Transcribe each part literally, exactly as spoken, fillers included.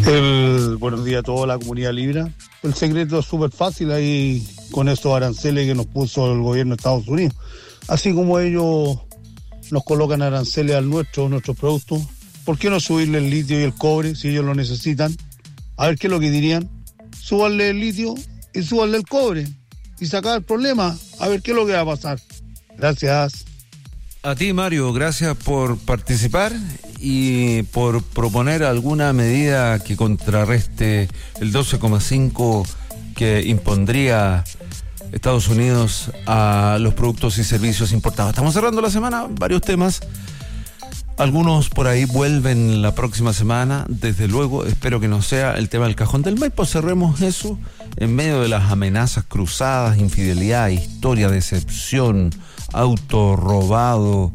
El, buenos días a toda la comunidad Libra. El secreto es súper fácil ahí con esos aranceles que nos puso el gobierno de Estados Unidos. Así como ellos nos colocan aranceles al nuestro, nuestros productos, ¿por qué no subirle el litio y el cobre si ellos lo necesitan? A ver qué es lo que dirían. Súbanle el litio y súbanle el cobre y sacar el problema. A ver qué es lo que va a pasar. Gracias. A ti, Mario, gracias por participar y por proponer alguna medida que contrarreste el doce coma cinco que impondría Estados Unidos a los productos y servicios importados. Estamos cerrando la semana, varios temas. Algunos por ahí vuelven la próxima semana. Desde luego, espero que no sea el tema del cajón del Maipo. Cerremos eso en medio de las amenazas cruzadas, infidelidad, historia, decepción, auto robado,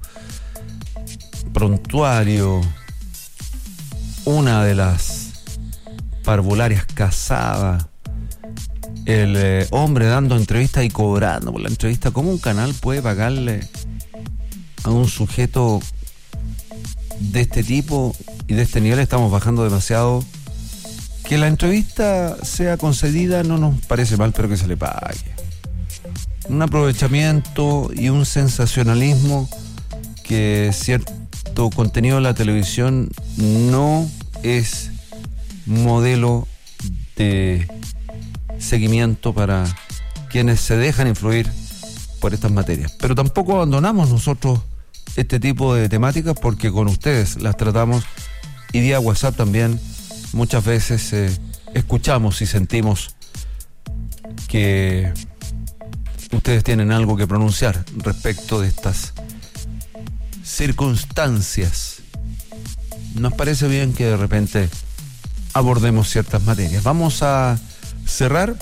prontuario, una de las parvularias casada, el eh, hombre dando entrevistas y cobrando por la entrevista. ¿Cómo un canal puede pagarle a un sujeto de este tipo y de este nivel? Estamos bajando demasiado. Que la entrevista sea concedida no nos parece mal, pero que se le pague. Un aprovechamiento y un sensacionalismo que cierto contenido de la televisión no es modelo de seguimiento para quienes se dejan influir por estas materias. Pero tampoco abandonamos nosotros este tipo de temáticas porque con ustedes las tratamos y vía WhatsApp también muchas veces eh, escuchamos y sentimos que ustedes tienen algo que pronunciar respecto de estas circunstancias. Nos parece bien que de repente abordemos ciertas materias. Vamos a cerrar.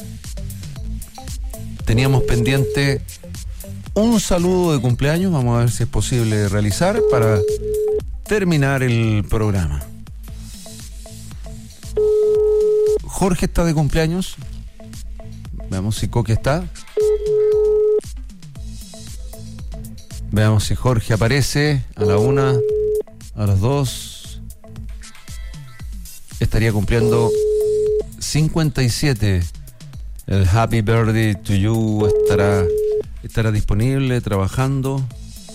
Teníamos pendiente un saludo de cumpleaños. Vamos a ver si es posible realizar para terminar el programa. Jorge está de cumpleaños. Veamos si Coque está. Veamos si Jorge aparece a la una, a las dos. Estaría cumpliendo cincuenta y siete. El Happy Birthday to You estará, estará disponible, trabajando.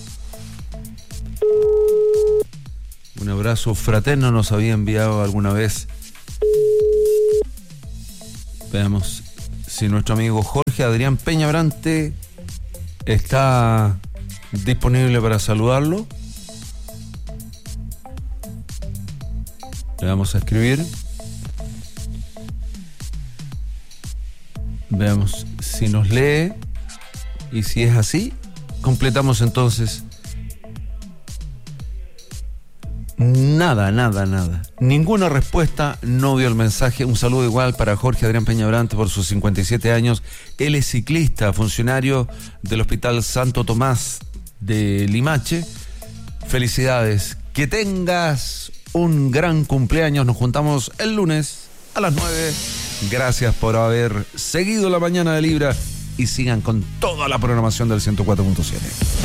Un abrazo fraterno nos había enviado alguna vez. Veamos si nuestro amigo Jorge Adrián Peñabrante está disponible para saludarlo. Le vamos a escribir. Veamos si nos lee. Y si es así, completamos entonces. Nada, nada, nada. Ninguna respuesta, no vio el mensaje. Un saludo igual para Jorge Adrián Peñabrante por sus cincuenta y siete años. Él es ciclista, funcionario del Hospital Santo Tomás de Limache. Felicidades. Que tengas un gran cumpleaños. Nos juntamos el lunes a las nueve. Gracias por haber seguido la mañana de Libra y sigan con toda la programación del ciento cuatro punto siete.